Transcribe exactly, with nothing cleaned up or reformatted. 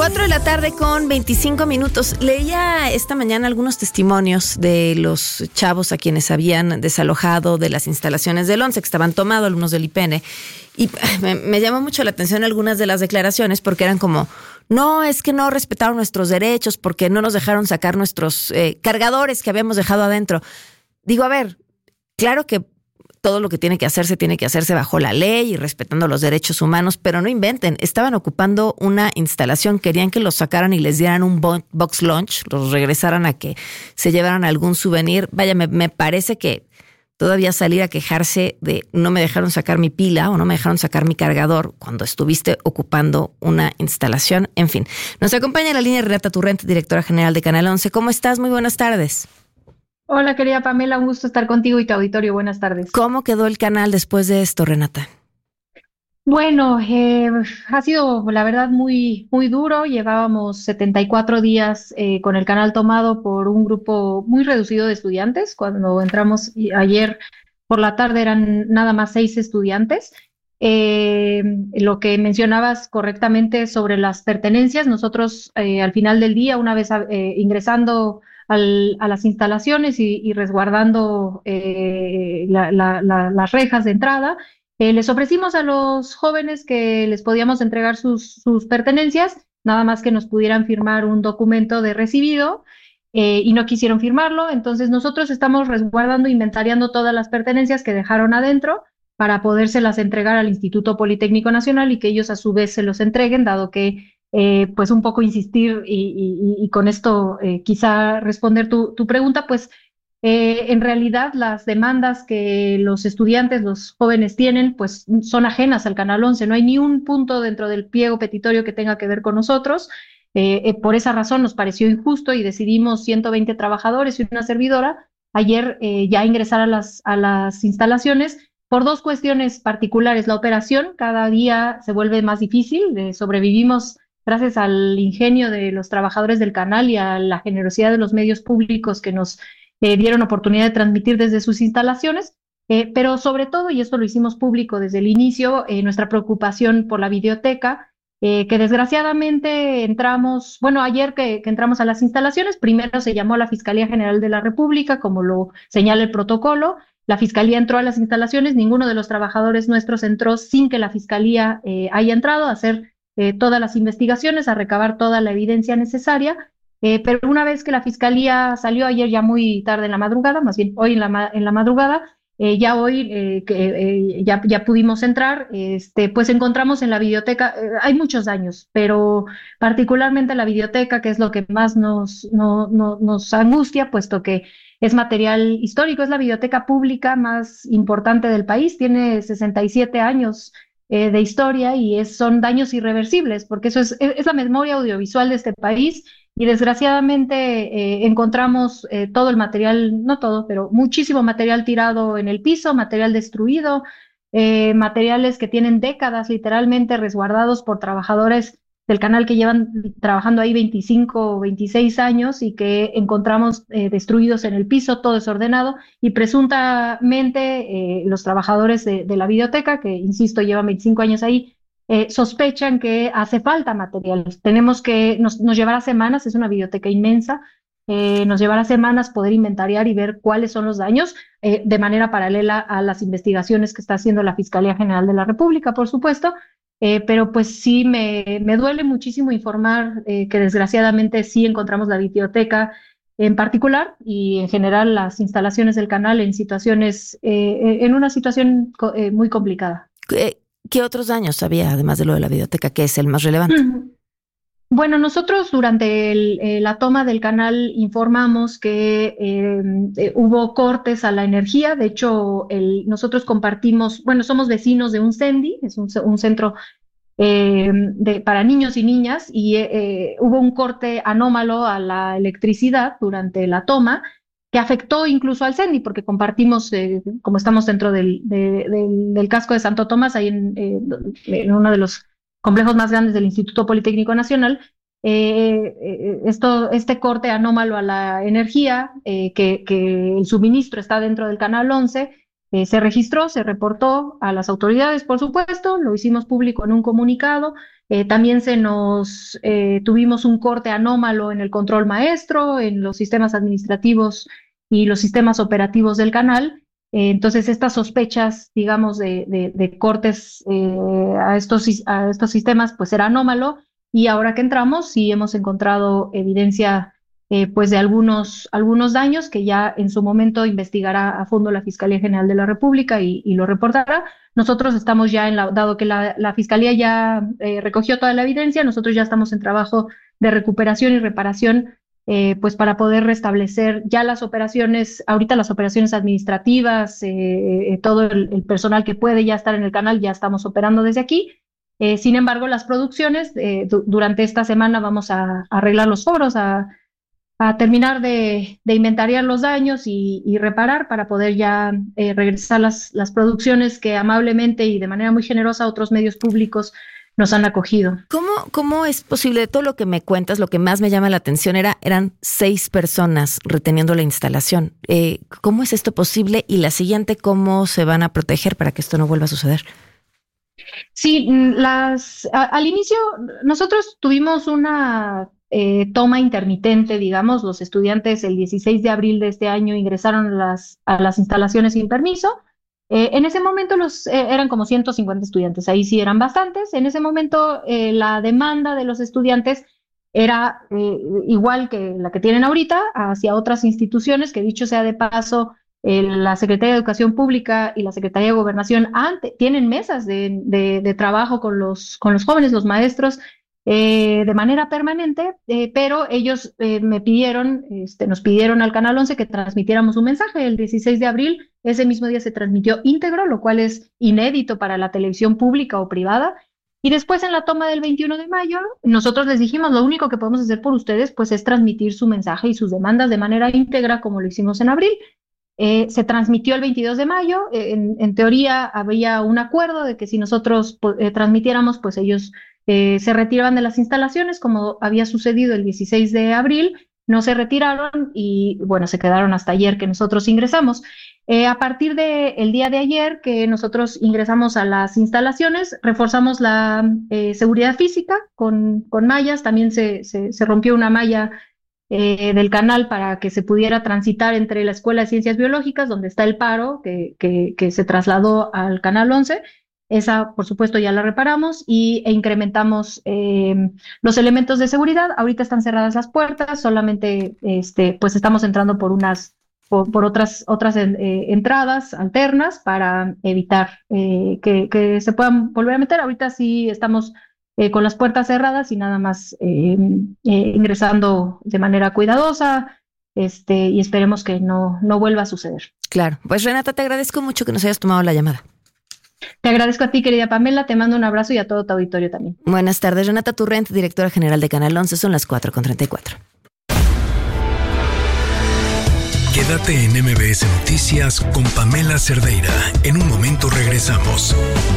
Cuatro de la tarde con veinticinco minutos. Leía esta mañana algunos testimonios de los chavos a quienes habían desalojado de las instalaciones del once, que estaban tomados, alumnos del I P N, y me, me llamó mucho la atención algunas de las declaraciones porque eran como, no, es que no respetaron nuestros derechos porque no nos dejaron sacar nuestros eh, cargadores que habíamos dejado adentro. Digo, a ver, claro que todo lo que tiene que hacerse, tiene que hacerse bajo la ley y respetando los derechos humanos, pero no inventen. Estaban ocupando una instalación, querían que los sacaran y les dieran un box lunch, los regresaran a que se llevaran algún souvenir. Vaya, me, me parece que todavía salir a quejarse de no me dejaron sacar mi pila o no me dejaron sacar mi cargador cuando estuviste ocupando una instalación. En fin, nos acompaña en la línea Renata Turrent, directora general de Canal once. ¿Cómo estás? Muy buenas tardes. Hola, querida Pamela, un gusto estar contigo y tu auditorio. Buenas tardes. ¿Cómo quedó el canal después de esto, Renata? Bueno, eh, ha sido la verdad muy, muy duro. Llevábamos setenta y cuatro días eh, con el canal tomado por un grupo muy reducido de estudiantes. Cuando entramos ayer por la tarde eran nada más seis estudiantes. Eh, lo que mencionabas correctamente sobre las pertenencias, nosotros eh, al final del día, una vez eh, ingresando al, a las instalaciones y, y resguardando eh, la, la, la, las rejas de entrada, eh, les ofrecimos a los jóvenes que les podíamos entregar sus, sus pertenencias, nada más que nos pudieran firmar un documento de recibido, eh, y no quisieron firmarlo. Entonces nosotros estamos resguardando, inventariando todas las pertenencias que dejaron adentro para podérselas entregar al Instituto Politécnico Nacional y que ellos a su vez se los entreguen, dado que Eh, pues un poco insistir y, y, y con esto eh, quizá responder tu, tu pregunta, pues eh, en realidad las demandas que los estudiantes, los jóvenes tienen, pues son ajenas al Canal once. No hay ni un punto dentro del pliego petitorio que tenga que ver con nosotros. Eh, eh, por esa razón nos pareció injusto y decidimos ciento veinte trabajadores y una servidora ayer eh, ya ingresar a las, a las instalaciones por dos cuestiones particulares. La operación cada día se vuelve más difícil, eh, sobrevivimos gracias al ingenio de los trabajadores del canal y a la generosidad de los medios públicos que nos eh, dieron oportunidad de transmitir desde sus instalaciones, eh, pero sobre todo, y esto lo hicimos público desde el inicio, eh, nuestra preocupación por la videoteca, eh, que desgraciadamente entramos, bueno, ayer que, que entramos a las instalaciones, primero se llamó a la Fiscalía General de la República, como lo señala el protocolo. La Fiscalía entró a las instalaciones, ninguno de los trabajadores nuestros entró sin que la Fiscalía eh, haya entrado a hacer Eh, todas las investigaciones, a recabar toda la evidencia necesaria, eh, pero una vez que la Fiscalía salió ayer ya muy tarde en la madrugada, más bien hoy en la, ma en la madrugada, eh, ya hoy eh, que, eh, ya, ya pudimos entrar, este, pues encontramos en la videoteca, eh, hay muchos daños, pero particularmente la videoteca, que es lo que más nos, no, no, nos angustia, puesto que es material histórico, es la biblioteca pública más importante del país, tiene sesenta y siete años Eh, de historia y es, son daños irreversibles, porque eso es, es la memoria audiovisual de este país y desgraciadamente eh, encontramos eh, todo el material, no todo, pero muchísimo material tirado en el piso, material destruido, eh, materiales que tienen décadas literalmente resguardados por trabajadores del canal que llevan trabajando ahí veinticinco o veintiséis años y que encontramos eh, destruidos en el piso, todo desordenado, y presuntamente eh, los trabajadores de, de la videoteca, que insisto llevan veinticinco años ahí, eh, sospechan que hace falta material. Tenemos que, nos, nos llevará semanas, es una videoteca inmensa, eh, nos llevará semanas poder inventariar y ver cuáles son los daños, eh, de manera paralela a las investigaciones que está haciendo la Fiscalía General de la República, por supuesto. Eh, pero pues sí, me, me duele muchísimo informar eh, que desgraciadamente sí encontramos la biblioteca en particular y en general las instalaciones del canal en situaciones, eh, en una situación eh, muy complicada. ¿Qué, ¿Qué otros daños había, además de lo de la biblioteca, que es el más relevante? Mm. Bueno, nosotros durante el, eh, la toma del canal informamos que eh, eh, hubo cortes a la energía. De hecho, el, nosotros compartimos, bueno, somos vecinos de un CENDI, es un, un centro eh, de, para niños y niñas, y eh, hubo un corte anómalo a la electricidad durante la toma que afectó incluso al CENDI, porque compartimos, eh, como estamos dentro del, de, del, del casco de Santo Tomás, ahí en, eh, en uno de los complejos más grandes del Instituto Politécnico Nacional, eh, eh, esto, este corte anómalo a la energía, eh, que, que el suministro está dentro del Canal once, Eh, se registró, se reportó a las autoridades, por supuesto, lo hicimos público en un comunicado. Eh, también se nos eh, tuvimos un corte anómalo en el control maestro, en los sistemas administrativos y los sistemas operativos del canal. Eh, entonces, estas sospechas, digamos, de, de, de cortes eh, a, estos, a estos sistemas, pues era anómalo. Y ahora que entramos, sí hemos encontrado evidencia Eh, pues de algunos, algunos daños que ya en su momento investigará a fondo la Fiscalía General de la República y, y lo reportará. Nosotros estamos ya en la, dado que la, la Fiscalía ya eh, recogió toda la evidencia, nosotros ya estamos en trabajo de recuperación y reparación, eh, pues para poder restablecer ya las operaciones, ahorita las operaciones administrativas, eh, eh, todo el, el personal que puede ya estar en el canal, ya estamos operando desde aquí. Eh, sin embargo, las producciones, eh, du durante esta semana vamos a, a arreglar los foros, a a terminar de, de inventariar los daños y, y reparar para poder ya eh, regresar las, las producciones que amablemente y de manera muy generosa otros medios públicos nos han acogido. ¿Cómo, cómo es posible? De todo lo que me cuentas, lo que más me llama la atención era, eran seis personas reteniendo la instalación. Eh, ¿Cómo es esto posible? Y la siguiente, ¿cómo se van a proteger para que esto no vuelva a suceder? Sí, las, a, al inicio nosotros tuvimos una eh, toma intermitente, digamos, los estudiantes el dieciséis de abril de este año ingresaron a las, a las instalaciones sin permiso. Eh, en ese momento los, eh, eran como ciento cincuenta estudiantes, ahí sí eran bastantes. En ese momento eh, la demanda de los estudiantes era eh, igual que la que tienen ahorita hacia otras instituciones, que dicho sea de paso, eh, la Secretaría de Educación Pública y la Secretaría de Gobernación ante, tienen mesas de, de, de trabajo con los, con los jóvenes, los maestros, eh, de manera permanente, eh, pero ellos eh, me pidieron, este, nos pidieron al Canal once que transmitiéramos un mensaje el dieciséis de abril. Ese mismo día se transmitió íntegro, lo cual es inédito para la televisión pública o privada. Y después en la toma del veintiuno de mayo, nosotros les dijimos, lo único que podemos hacer por ustedes pues es transmitir su mensaje y sus demandas de manera íntegra como lo hicimos en abril. Eh, se transmitió el veintidós de mayo, eh, en, en teoría había un acuerdo de que si nosotros eh, transmitiéramos, pues ellos eh, se retiraban de las instalaciones, como había sucedido el dieciséis de abril, no se retiraron y bueno, se quedaron hasta ayer que nosotros ingresamos. Eh, a partir del día de ayer que nosotros ingresamos a las instalaciones, reforzamos la eh, seguridad física con, con mallas, también se, se, se rompió una malla eh, del canal para que se pudiera transitar entre la Escuela de Ciencias Biológicas, donde está el paro, que, que, que se trasladó al Canal once. Esa, por supuesto, ya la reparamos y, e incrementamos eh, los elementos de seguridad. Ahorita están cerradas las puertas, solamente este, pues estamos entrando por unas por, por otras, otras eh, entradas alternas para evitar eh, que, que se puedan volver a meter. Ahorita sí estamos eh, con las puertas cerradas y nada más eh, eh, ingresando de manera cuidadosa, este, y esperemos que no, no vuelva a suceder. Claro. Pues Renata, te agradezco mucho que nos hayas tomado la llamada. Te agradezco a ti, querida Pamela, te mando un abrazo y a todo tu auditorio también. Buenas tardes, Renata Turrent, directora general de Canal once, son las cuatro con treinta y cuatro. Quédate en M B S Noticias con Pamela Cerdeira. En un momento regresamos.